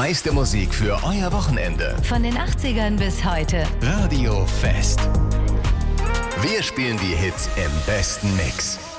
meiste Musik für euer Wochenende. Von den 80ern bis heute. Radio Fest. Wir spielen die Hits im besten Mix.